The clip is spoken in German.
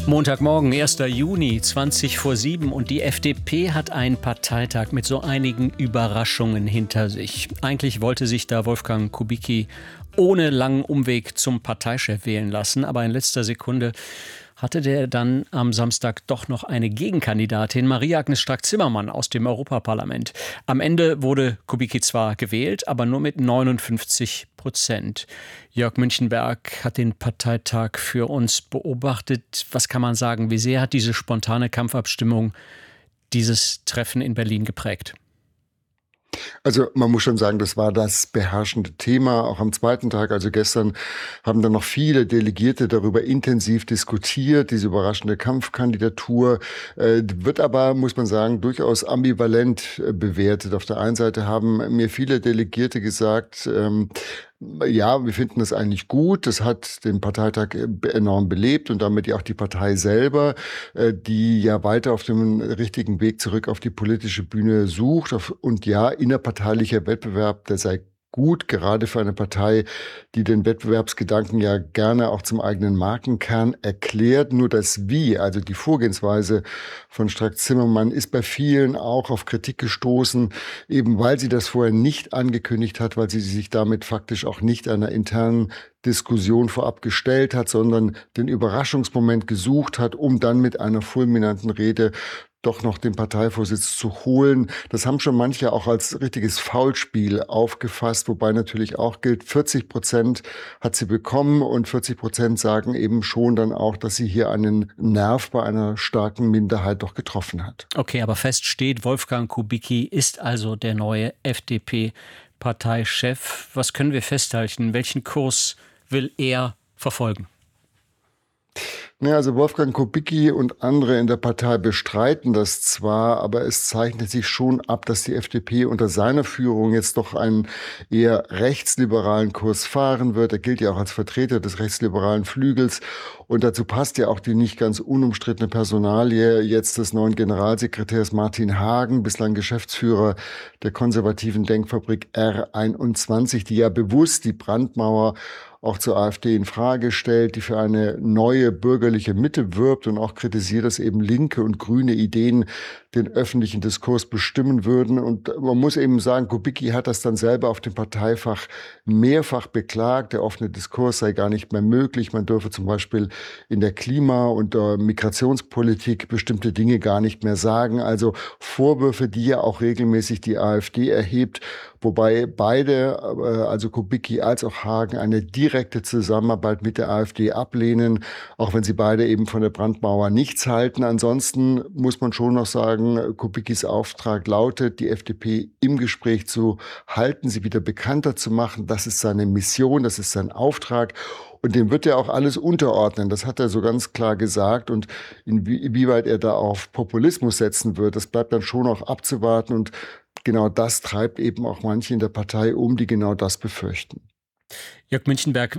Montagmorgen, 1. Juni, 20 vor 7 und die FDP hat einen Parteitag mit so einigen Überraschungen hinter sich. Eigentlich wollte sich da Wolfgang Kubicki ohne langen Umweg zum Parteichef wählen lassen, aber in letzter Sekunde hatte der dann am Samstag doch noch eine Gegenkandidatin, Maria-Agnes Strack-Zimmermann aus dem Europaparlament. Am Ende wurde Kubicki zwar gewählt, aber nur mit 59%. Jörg Münchenberg hat den Parteitag für uns beobachtet. Was kann man sagen? Wie sehr hat diese spontane Kampfabstimmung dieses Treffen in Berlin geprägt? Also man muss schon sagen, das war das beherrschende Thema. Auch am zweiten Tag, also gestern, haben dann noch viele Delegierte darüber intensiv diskutiert. Diese überraschende Kampfkandidatur wird aber, muss man sagen, durchaus ambivalent bewertet. Auf der einen Seite haben mir viele Delegierte gesagt, ja, wir finden das eigentlich gut. Das hat den Parteitag enorm belebt und damit ja auch die Partei selber, die ja weiter auf dem richtigen Weg zurück auf die politische Bühne sucht. Und ja, innerparteilicher Wettbewerb, der sei gut, gerade für eine Partei, die den Wettbewerbsgedanken ja gerne auch zum eigenen Markenkern erklärt. Nur das Wie, also die Vorgehensweise von Strack-Zimmermann, ist bei vielen auch auf Kritik gestoßen, eben weil sie das vorher nicht angekündigt hat, weil sie sich damit faktisch auch nicht einer internen Diskussion vorab gestellt hat, sondern den Überraschungsmoment gesucht hat, um dann mit einer fulminanten Rede doch noch den Parteivorsitz zu holen. Das haben schon manche auch als richtiges Foulspiel aufgefasst, wobei natürlich auch gilt, 40% hat sie bekommen und 40% sagen eben schon dann auch, dass sie hier einen Nerv bei einer starken Minderheit doch getroffen hat. Okay, aber fest steht, Wolfgang Kubicki ist also der neue FDP-Parteichef. Was können wir festhalten? Welchen Kurs will er verfolgen? Ja, also Wolfgang Kubicki und andere in der Partei bestreiten das zwar, aber es zeichnet sich schon ab, dass die FDP unter seiner Führung jetzt doch einen eher rechtsliberalen Kurs fahren wird. Er gilt ja auch als Vertreter des rechtsliberalen Flügels und dazu passt ja auch die nicht ganz unumstrittene Personalie jetzt des neuen Generalsekretärs Martin Hagen, bislang Geschäftsführer der konservativen Denkfabrik R21, die ja bewusst die Brandmauer auch zur AfD in Frage stellt, die für eine neue bürgerliche Mitte wirbt und auch kritisiert, dass eben linke und grüne Ideen den öffentlichen Diskurs bestimmen würden. Und man muss eben sagen, Kubicki hat das dann selber auf dem Parteifach mehrfach beklagt. Der offene Diskurs sei gar nicht mehr möglich. Man dürfe zum Beispiel in der Klima- und der Migrationspolitik bestimmte Dinge gar nicht mehr sagen. Also Vorwürfe, die ja auch regelmäßig die AfD erhebt, wobei beide, also Kubicki als auch Hagen, eine direkte Zusammenarbeit mit der AfD ablehnen, auch wenn sie beide eben von der Brandmauer nichts halten. Ansonsten muss man schon noch sagen, Kubickis Auftrag lautet, die FDP im Gespräch zu halten, sie wieder bekannter zu machen. Das ist seine Mission, das ist sein Auftrag. Und dem wird er auch alles unterordnen. Das hat er so ganz klar gesagt. Und inwieweit er da auf Populismus setzen wird, das bleibt dann schon noch abzuwarten. Und genau das treibt eben auch manche in der Partei um, die genau das befürchten. Jörg Münchenberg,